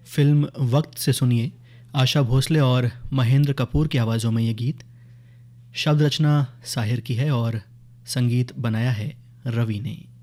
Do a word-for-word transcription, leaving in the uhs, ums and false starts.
Film वक्त से सुनिए आशा भोसले और महेंद्र कपूर की आवाज़ों में ये गीत। शब्द रचना साहिर की है और संगीत बनाया है रवि ने।